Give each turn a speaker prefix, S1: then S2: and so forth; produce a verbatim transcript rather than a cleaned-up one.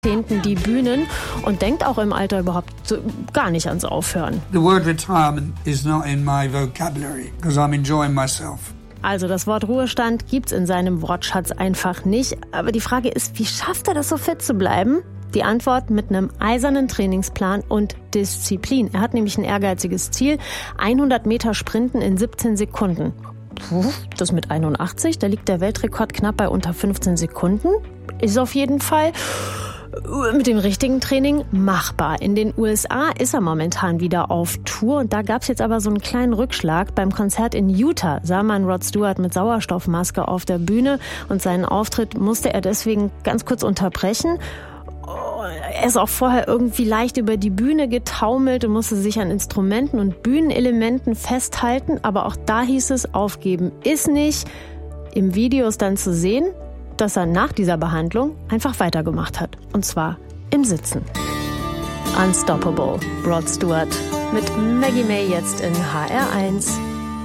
S1: Jahrzehnten die Bühnen und denkt auch im Alter überhaupt so gar nicht ans Aufhören.
S2: The word retirement is not in my vocabulary because I'm enjoying myself.
S1: Also das Wort Ruhestand gibt's in seinem Wortschatz einfach nicht. Aber die Frage ist, wie schafft er das, so fit zu bleiben? Die Antwort: mit einem eisernen Trainingsplan und Disziplin. Er hat nämlich ein ehrgeiziges Ziel: hundert Meter Sprinten in siebzehn Sekunden. Puh, das mit einundachtzig, da liegt der Weltrekord knapp bei unter fünfzehn Sekunden. Ist auf jeden Fall mit dem richtigen Training machbar. In den U S A ist er momentan wieder auf Tour und da gab es jetzt aber so einen kleinen Rückschlag. Beim Konzert in Utah sah man Rod Stewart mit Sauerstoffmaske auf der Bühne und seinen Auftritt musste er deswegen ganz kurz unterbrechen. Er ist auch vorher irgendwie leicht über die Bühne getaumelt und musste sich an Instrumenten und Bühnenelementen festhalten, aber auch da hieß es, aufgeben ist nicht. Im Video ist dann zu sehen, dass er nach dieser Behandlung einfach weitergemacht hat. Und zwar im Sitzen. Unstoppable, Rod Stewart mit Maggie May jetzt in H R eins.